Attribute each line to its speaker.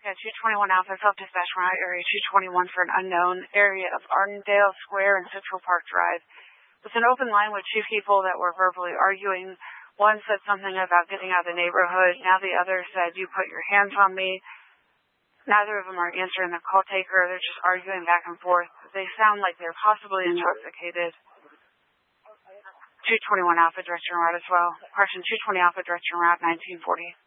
Speaker 1: Alaska, 221 Alpha, self-dispatch from Area 221 for an unknown area of Arndale Square and Central Park Drive. It was an open line with two people that were verbally arguing. One said something about getting out of the neighborhood. Now the other said, "You put your hands on me." Neither of them are answering the call taker. They're just arguing back and forth. They sound like they're possibly intoxicated. 221 Alpha, direction route as well. Correction, 220 Alpha, direction route 1940.